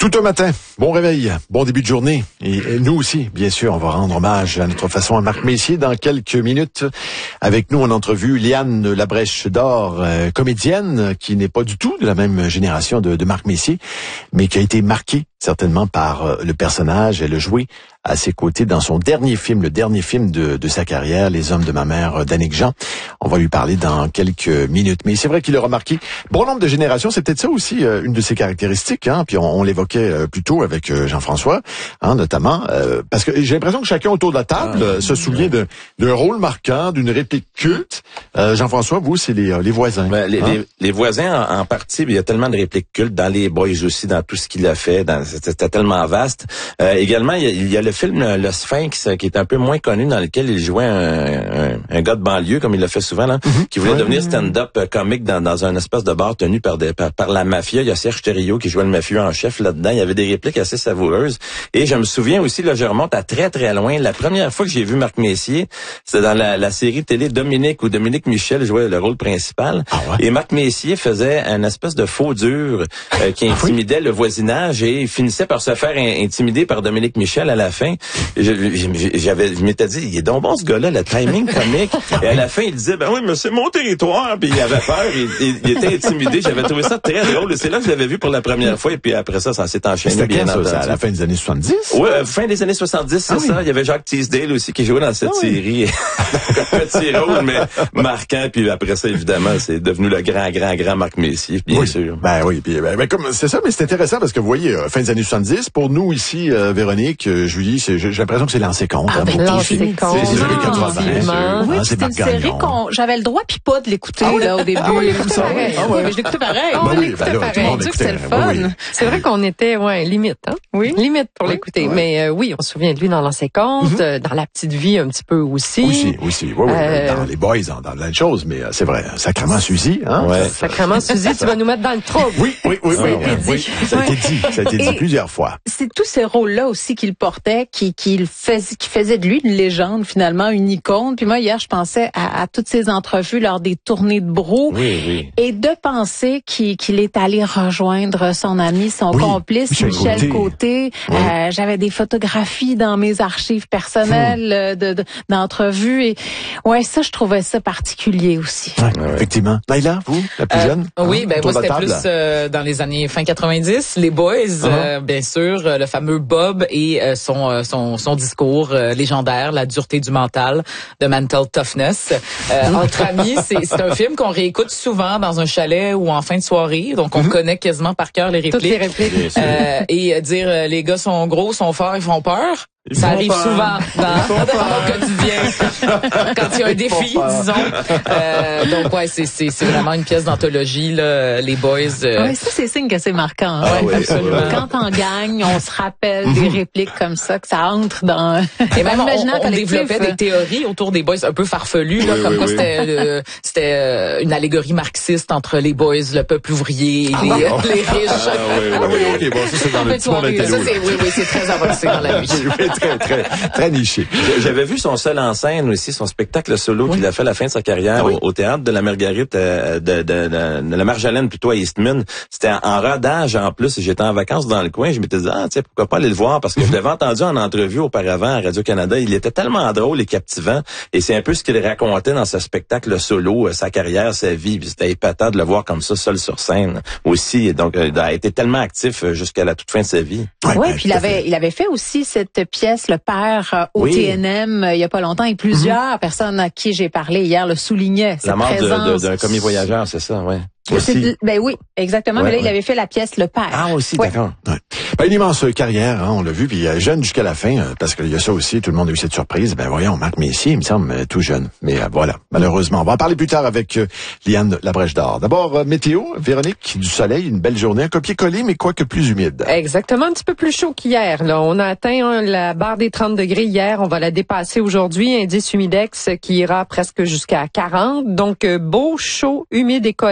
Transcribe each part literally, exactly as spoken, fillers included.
Tout un matin, bon réveil, bon début de journée. Et, et nous aussi, bien sûr, on va rendre hommage à notre façon à Marc Messier dans quelques minutes. Avec nous en entrevue, Liane Labrèche d'Or, euh, comédienne qui n'est pas du tout de la même génération de, de Marc Messier, mais qui a été marquée certainement par euh, le personnage. Elle a joué à ses côtés dans son dernier film, le dernier film de, de sa carrière, Les Hommes de ma mère d'Annick Jean. On va lui parler dans quelques minutes. Mais c'est vrai qu'il a remarqué bon nombre de générations. C'est peut-être ça aussi, euh, une de ses caractéristiques. Hein? Puis on, on l'évoquait euh, plus tôt avec euh, Jean-François, hein, notamment. Euh, parce que j'ai l'impression que chacun autour de la table euh, se souvient de, d'un rôle marquant, d'une réplique culte. Euh, Jean-François, vous, c'est les, euh, les voisins. Ben, les, hein? les, les voisins, en, en partie, il y a tellement de répliques cultes dans les Boys aussi, dans tout ce qu'il a fait. Dans, c'était, c'était tellement vaste. Euh, également, il y, a, il y a le film Le Sphinx, qui est un peu moins connu, dans lequel il jouait un, un, un gars de banlieue, comme il le fait souvent, là, mm-hmm. qui voulait ouais. devenir stand-up comique dans, dans un espèce de bar tenu par, des, par, par la mafia. Il y a Serge Thériault qui jouait le mafieux en chef là-dedans. Il y avait des répliques assez savoureuses. Et je me souviens aussi, là, je remonte à très, très loin. La première fois que j'ai vu Marc Messier, c'était dans la, la série télé Dominique, où Dominique Michel jouait le rôle principal. Ah ouais? Et Marc Messier faisait un espèce de faux dur euh, qui intimidait ah oui? le voisinage et il finissait par se faire in- intimider par Dominique Michel à la fin. Je, je, j'avais, je m'étais dit, il est donc bon ce gars-là, le timing comique. Et à la fin, il disait, ben oui, mais c'est mon territoire. Puis il avait peur, il, il, il était intimidé. J'avais trouvé ça très drôle. Et c'est là que je l'avais vu pour la première fois. Et puis après ça, ça s'est enchaîné. C'était bien quand, entendu. Ça, à la fin des années soixante-dix? Oui, euh, fin des années soixante-dix, c'est ah, ça. Oui. Il y avait Jacques Teasdale aussi qui jouait dans cette ah, série. Un petit rôle, mais marquant. Puis après ça, évidemment, c'est devenu le grand, grand, grand Marc Messier, bien oui. sûr. Ben oui, puis ben, ben, comme c'est ça, mais c'est intéressant parce que vous voyez, euh, fin des années soixante-dix, pour nous ici, euh, Véronique, euh, Julie, c'est, j'ai, j'ai l'impression que c'est Lancé Compte. Ah, hein, ben, Lancé Compte. C'est les années quatre-vingts. Oui, hein, c'est une série qu'on, j'avais le droit puis pas de l'écouter, ah, là, au début. Ah, oui, ça, ah, ouais. ah, ouais. Mais je l'écoutais pareil. Ben, on oui, l'écoutait ben, là, pareil. Mon Dieu que c'est le fun. Oui. C'est vrai qu'on était, ouais, limite, hein. Oui. Limite pour oui. l'écouter. Oui. Mais, euh, oui, on se souvient de lui dans Lancé Compte, mm-hmm. euh, dans La Petite Vie un petit peu aussi. Aussi, aussi. Oui, oui. Euh... Dans Les Boys, dans, dans plein de choses, mais euh, c'est vrai. Sacrément Suzy, hein. Ouais. Sacrément Suzy, tu vas nous mettre dans le trouble. Oui, oui, oui, oui. oui, oui. Ça a été dit. Ça a été dit Et plusieurs fois. C'est tous ces rôles-là aussi qu'il portait, qui, qui, faisait, qui faisait de lui une légende, finalement, une icône. Puis moi, hier, je pensais à, à toutes ces entrevues lors des tournées de Brou. Oui, oui. Et de penser qu'il, qu'il est allé rejoindre son ami, son oui, complice, Michel, Michel Côté. Côté. Oui. Euh, j'avais des photographies dans mes archives personnelles mmh. de, de, d'entrevues. Et ouais, ça, je trouvais ça particulier aussi. Ouais, ouais. Effectivement. Naïla, vous, la plus euh, jeune? Oui, hein, ben moi, c'était table, plus euh, dans les années fin quatre-vingt-dix. Les Boys, uh-huh. euh, bien sûr, euh, le fameux Bob et euh, son, euh, son son discours euh, légendaire, La dureté du mental, de Mental Toughness. Euh, entre amis, c'est, c'est un film qu'on réécoute souvent dans un chalet ou en fin de soirée. Donc, on mm-hmm. connaît quasiment par cœur les répliques. Toutes les répliques. Euh, et dire euh, les gars sont gros, sont forts, ils font peur. Ils ça arrive peur. souvent dans, dans mon quotidien. Quand il y a un défi, disons. Euh, donc, ouais, c'est, c'est, c'est vraiment une pièce d'anthologie, là, les Boys. Euh... Oui, ça, c'est signe que c'est marquant. Hein? Ah, ouais, oui, absolument. Quand on gagne, on se rappelle des répliques comme ça, que ça entre dans... Et même, on, on développait des théories autour des Boys un peu farfelues, là, oui, comme oui, quoi oui. c'était, euh, c'était euh, une allégorie marxiste entre les Boys, le peuple ouvrier, ah, les, bon. les riches. Ah, oui, oui, oui, ok, bon, ça, c'est dans le petit monde intello. Ça, c'est, oui, oui, c'est très avancé dans la vie. Très, très, très niché. J'avais vu son seul en scène aussi, son spectacle solo oui. qu'il a fait à la fin de sa carrière oui. au, au théâtre de la Marguerite, euh, de, de, de, de la Marjolaine plutôt à Eastman. C'était en, en rodage en plus. J'étais en vacances dans le coin. Je m'étais dit, ah, tiens, pourquoi pas aller le voir? Parce que je l'avais entendu en entrevue auparavant à Radio-Canada. Il était tellement drôle et captivant. Et c'est un peu ce qu'il racontait dans ce spectacle solo, sa carrière, sa vie. Puis c'était épatant de le voir comme ça, seul sur scène aussi. Et donc, il a été tellement actif jusqu'à la toute fin de sa vie. Oui, ouais, puis il avait, il avait fait aussi cette pièce, Le Père au oui. T N M, il y a pas longtemps, et plusieurs mm-hmm. personnes à qui j'ai parlé hier le soulignaient. La mort présence. De, de, d'un commis voyageur, c'est ça, ouais. Aussi. Ben oui, exactement. Ouais, mais là, ouais. il avait fait la pièce Le Père. Ah aussi, ouais. d'accord. Ouais. Ben, une immense carrière, hein, on l'a vu, puis euh, jeune jusqu'à la fin, euh, parce qu'il y a ça aussi, tout le monde a eu cette surprise. Ben voyons, Marc Messier, il me semble euh, tout jeune. Mais euh, voilà, malheureusement. On va en parler plus tard avec euh, Liane Labrèche d'Or. D'abord, euh, météo, Véronique, du soleil, une belle journée, un copier-coller, mais quoique plus humide. Exactement, un petit peu plus chaud qu'hier. Là, on a atteint hein, la barre des trente degrés hier, on va la dépasser aujourd'hui. Indice humidex qui ira presque jusqu'à quarante. Donc, euh, beau, chaud, humide et collant.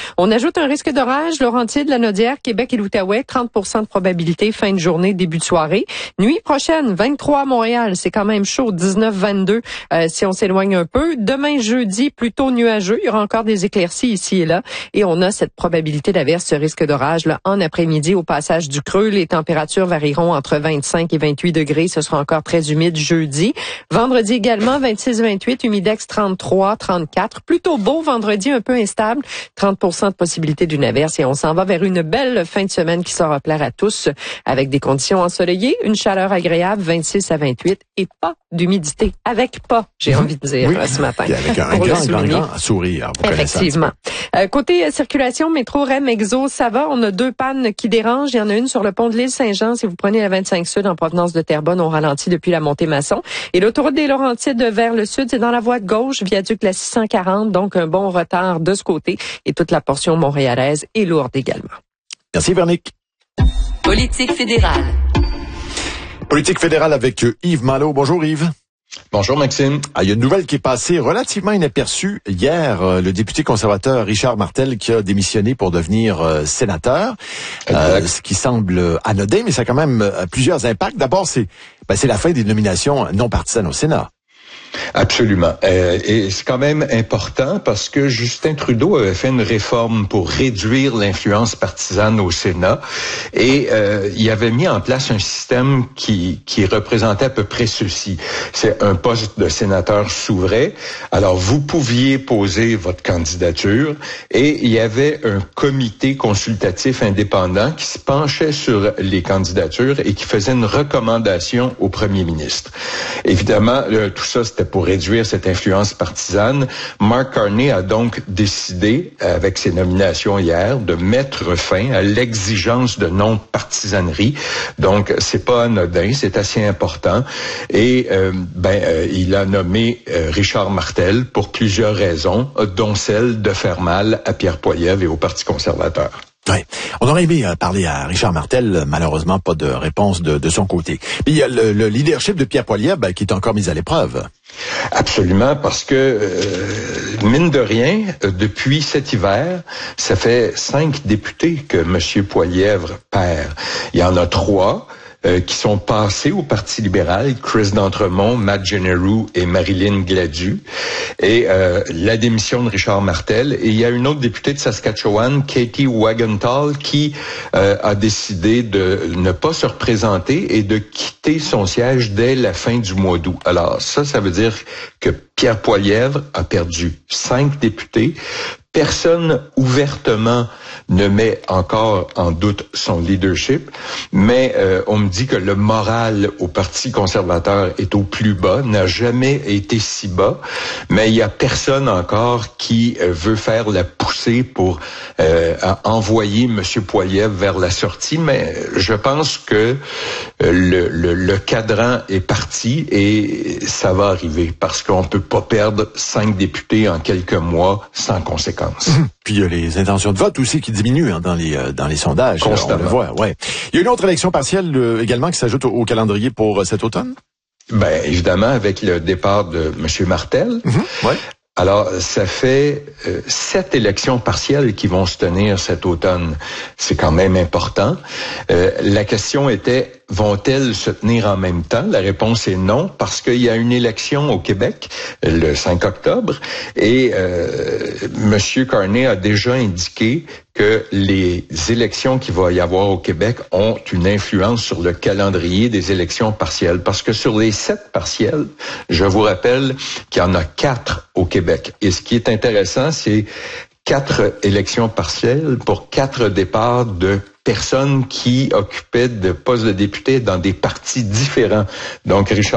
On ajoute un risque d'orage, Laurentides, la Naudière, Québec et l'Outaouais, trente pour cent de probabilité, fin de journée, début de soirée. Nuit prochaine, vingt-trois à Montréal, c'est quand même chaud, dix-neuf vingt-deux euh, si on s'éloigne un peu. Demain, jeudi, plutôt nuageux, il y aura encore des éclaircies ici et là. Et on a cette probabilité d'averse, ce risque d'orage là, en après-midi au passage du creux. Les températures varieront entre vingt-cinq et vingt-huit degrés. Ce sera encore très humide jeudi. Vendredi également, vingt-six vingt-huit, humidex trente-trois trente-quatre. Plutôt beau vendredi, un peu instable. trente pour cent de possibilité d'une averse. Et on s'en va vers une belle fin de semaine qui saura plaire à tous avec des conditions ensoleillées, une chaleur agréable, vingt-six à vingt-huit et pas d'humidité. Avec pas, j'ai mmh. envie de dire oui. ce matin. Et avec un, un grand, grand, grand sourire. Effectivement. Euh, côté euh, circulation, métro, R E M, Exo, ça va. On a deux pannes qui dérangent. Il y en a une sur le pont de l'île Saint-Jean. Si vous prenez la vingt-cinq Sud en provenance de Terrebonne, on ralentit depuis la montée Masson. Et l'autoroute des Laurentides vers le sud, c'est dans la voie de gauche, viaduc la six cent quarante. Donc, un bon retard de ce côté. Et toute la portion montréalaise est lourde également. Merci, Véronique. Politique fédérale. Politique fédérale avec Yves Malo. Bonjour, Yves. Bonjour Maxime. Ah, il y a une nouvelle qui est passée relativement inaperçue hier. Euh, le député conservateur Richard Martel qui a démissionné pour devenir euh, sénateur. Euh, ce qui semble anodin, mais ça a quand même euh, plusieurs impacts. D'abord, c'est ben, c'est la fin des nominations non partisanes au Sénat. Absolument. Euh, et c'est quand même important parce que Justin Trudeau avait fait une réforme pour réduire l'influence partisane au Sénat et euh, il avait mis en place un système qui qui représentait à peu près ceci. C'est un poste de sénateur souverain. Alors, vous pouviez poser votre candidature et il y avait un comité consultatif indépendant qui se penchait sur les candidatures et qui faisait une recommandation au premier ministre. Évidemment, le, tout ça, c'était pour réduire cette influence partisane. Mark Carney a donc décidé, avec ses nominations hier, de mettre fin à l'exigence de non-partisanerie. Donc, c'est pas anodin, c'est assez important. Et euh, ben, euh, il a nommé euh, Richard Martel pour plusieurs raisons, dont celle de faire mal à Pierre Poilievre et au Parti conservateur. Ouais. On aurait aimé euh, parler à Richard Martel, malheureusement pas de réponse de, de son côté. Mais il y a le, le leadership de Pierre Poilievre ben, qui est encore mis à l'épreuve. Absolument, parce que, euh, mine de rien, euh, depuis cet hiver, ça fait cinq députés que M. Poilievre perd. Il y en a trois euh, qui sont passés au Parti libéral, Chris D'Entremont, Matt Generou et Marilyn Gladu, et euh, la démission de Richard Martel. Et il y a une autre députée de Saskatchewan, Katie Wagenthal, qui euh, a décidé de ne pas se représenter et de quitter son siège dès la fin du mois d'août. Alors ça, ça veut dire que Pierre Poilievre a perdu cinq députés. Personne ouvertement ne met encore en doute son leadership, mais euh, on me dit que le moral au Parti conservateur est au plus bas, n'a jamais été si bas, mais il y a personne encore qui euh, veut faire la poussée pour euh, envoyer M. Poilievre vers la sortie, mais je pense que euh, le, le, le cadran est parti et ça va arriver parce qu'on peut pas perdre cinq députés en quelques mois sans conséquence. Mmh. Puis il y a les intentions de vote aussi qui diminuent hein, dans les euh, dans les sondages. Constamment. On le voit, ouais. Il y a une autre élection partielle euh, également qui s'ajoute au, au calendrier pour euh, cet automne. Ben évidemment avec le départ de M. Martel. Mmh. Ouais. Alors, ça fait euh, sept élections partielles qui vont se tenir cet automne. C'est quand même important. Euh, la question était, vont-elles se tenir en même temps? La réponse est non, parce qu'il y a une élection au Québec le cinq octobre et euh, M. Carney a déjà indiqué que les élections qu'il va y avoir au Québec ont une influence sur le calendrier des élections partielles. Parce que sur les sept partielles, je vous rappelle qu'il y en a quatre au Québec. Et ce qui est intéressant, c'est quatre élections partielles pour quatre départs de personnes qui occupaient de postes de députés dans des partis différents. Donc, Richard